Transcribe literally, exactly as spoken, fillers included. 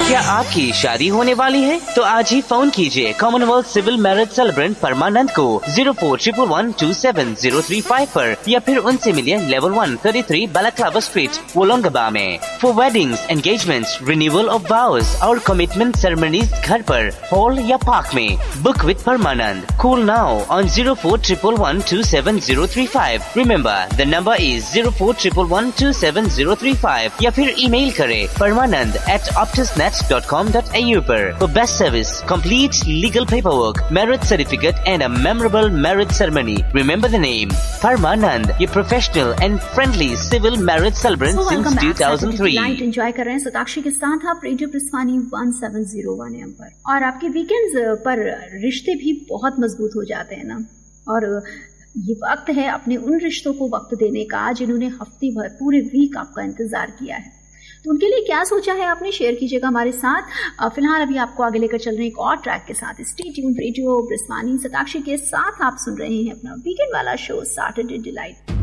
क्या आपकी शादी होने वाली है? तो आज ही फोन कीजिए कॉमनवेल्थ सिविल मैरिज सेलिब्रेंट परमानंद को zero four triple one two seven zero three five पर, या फिर उनसे मिलिए level one thirty three balaclava street वोलोंगबा में। For weddings, engagements, renewal of वाउज और कमिटमेंट सेरेमनीज घर पर, हॉल या पार्क में। Book with Parmanand. Call now on zero four triple one two seven zero three five. Remember the number is zero four triple one two seven zero three five, या फिर email करें परमानंद eight optusnet dot com dot a u पर। For best service, complete legal paperwork, marriage certificate and a memorable marriage ceremony. Remember the name Parmanand, your professional and friendly civil marriage celebrant so since two thousand three. Night enjoy कर रहे हैं सताक्षी के साथ आप radio प्रस्थानी one seven zero one M पर। और आपके weekends पर रिश्ते भी बहुत मजबूत हो जाते हैं ना, और ये वक्त है अपने उन रिश्तों को वक्त देने का जिन्होंने हफ्ते भर पूरे वीक आपका इंतजार किया है। तो उनके लिए क्या सोचा है आपने, शेयर कीजिएगा हमारे साथ। फिलहाल अभी आपको आगे लेकर चल रहे हैं एक और ट्रैक के साथ। स्टे ट्यून्ड, रेडियो ब्रिस्वानी सताक्षी के साथ आप सुन रहे हैं अपना वीकेंड वाला शो सैटरडे डिलाइट।